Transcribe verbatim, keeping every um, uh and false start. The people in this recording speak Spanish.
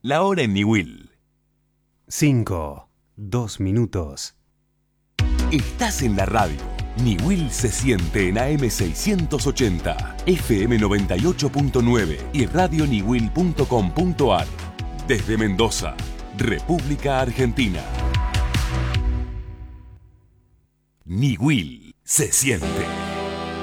La hora en Niwil. Cinco, dos minutos. Estás en la radio. Niwil se siente en A M seiscientos ochenta, F M noventa y ocho punto nueve y radio niwil punto com punto ar. Desde Mendoza, República Argentina. Niwil se siente.